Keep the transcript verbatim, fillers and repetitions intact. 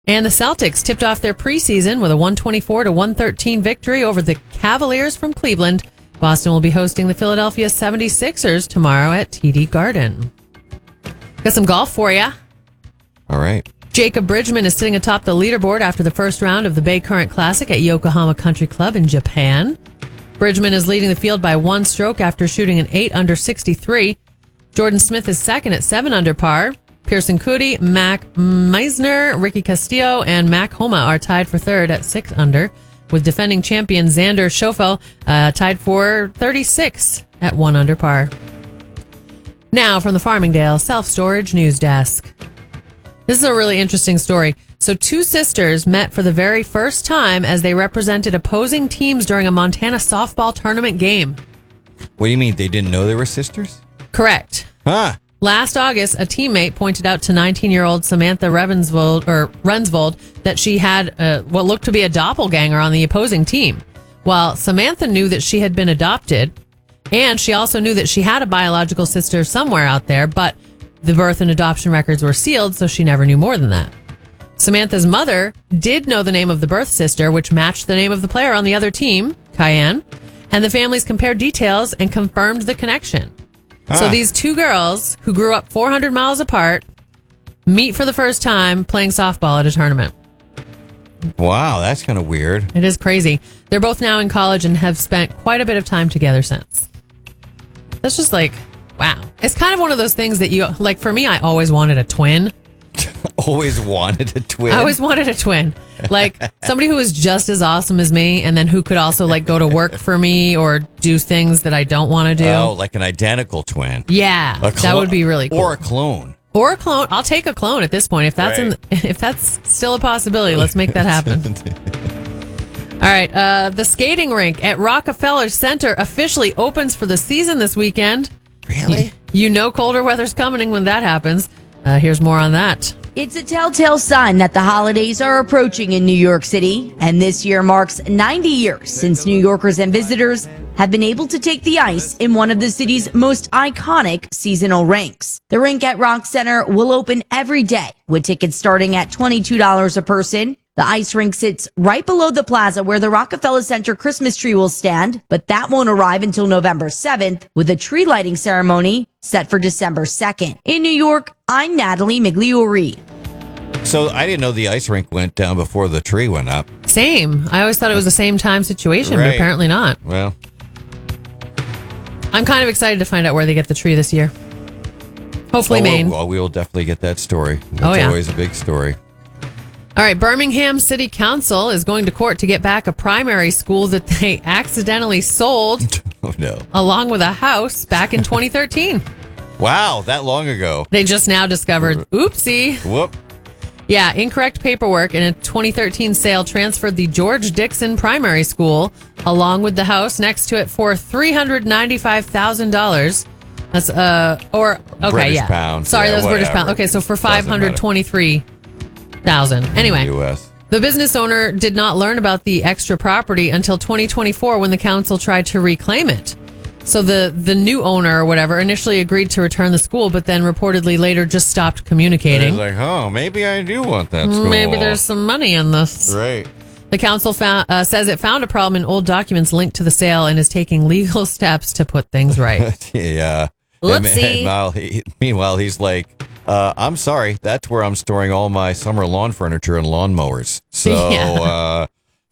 And the Celtics tipped off their preseason with a one twenty-four to one thirteen victory over the Cavaliers from Cleveland. Boston will be hosting the Philadelphia seventy-sixers tomorrow at T D Garden. Got some golf for you. All right. Jacob Bridgman is sitting atop the leaderboard after the first round of the Bay Current Classic at Yokohama Country Club in Japan. Bridgman is leading the field by one stroke after shooting an eight under sixty-three. Jordan Smith is second at seven under par. Pearson Coody, Mac Meisner, Ricky Castillo, and Mac Homa are tied for third at six under, with defending champion Xander Schauffele uh, tied for thirty-six at one under par. Now from the Farmingdale Self-Storage News Desk. This is a really interesting story. So two sisters met for the very first time as they represented opposing teams during a Montana softball tournament game. What do you mean? They didn't know they were sisters? Correct. Huh. Last August, a teammate pointed out to nineteen-year-old Samantha Revensvold, or Rensvold that she had uh, what looked to be a doppelganger on the opposing team. While Samantha knew that she had been adopted, and she also knew that she had a biological sister somewhere out there, but the birth and adoption records were sealed, so she never knew more than that. Samantha's mother did know the name of the birth sister, which matched the name of the player on the other team, Cayenne, and the families compared details and confirmed the connection. Ah. So these two girls, who grew up four hundred miles apart, meet for the first time playing softball at a tournament. Wow, that's kind of weird. It is crazy. They're both now in college and have spent quite a bit of time together since. That's just like, wow. It's kind of one of those things that you, like for me, I always wanted a twin. Always wanted a twin? I always wanted a twin. Like somebody who was just as awesome as me and then who could also like go to work for me or do things that I don't want to do. Oh, like an identical twin. Yeah, clo- that would be really cool. Or a clone. Or a clone. I'll take a clone at this point. If that's right. in, if that's still a possibility, let's make that happen. All right. Uh, the skating rink at Rockefeller Center officially opens for the season this weekend. Really? You, you know colder weather's coming when that happens. Uh, here's more on that. It's a telltale sign that the holidays are approaching in New York City, and this year marks ninety years since New Yorkers and visitors have been able to take the ice in one of the city's most iconic seasonal rinks. The rink at Rock Center will open every day, with tickets starting at twenty-two dollars a person. The ice rink sits right below the plaza where the Rockefeller Center Christmas tree will stand, but that won't arrive until November seventh, with a tree lighting ceremony set for December second. In New York, I'm Natalie Migliori. So I didn't know the ice rink went down before the tree went up. Same. I always thought it was the same time situation, right. But apparently not. Well, I'm kind of excited to find out where they get the tree this year. Hopefully oh, Maine. Well, we'll definitely get that story. That's oh, yeah. always a big story. All right, Birmingham City Council is going to court to get back a primary school that they accidentally sold oh, no. along with a house back in twenty thirteen. Wow, that long ago. They just now discovered, oopsie. Whoop. Yeah, incorrect paperwork in a twenty thirteen sale transferred the George Dixon Primary School along with the house next to it for three hundred ninety-five thousand dollars. That's, uh, or, okay, British yeah. pounds. Sorry, yeah, that was whatever. British pound. Okay, so for five hundred twenty-three thousand. Anyway, U S the business owner did not learn about the extra property until twenty twenty-four when the council tried to reclaim it. So the, the new owner or whatever initially agreed to return the school, but then reportedly later just stopped communicating. He's like, oh, maybe I do want that school. Maybe there's some money in this. Right. The council found, uh, says it found a problem in old documents linked to the sale and is taking legal steps to put things right. yeah. Whoopsie. Meanwhile, he, meanwhile, he's like, uh, I'm sorry. That's where I'm storing all my summer lawn furniture and lawnmowers. So Yeah. uh,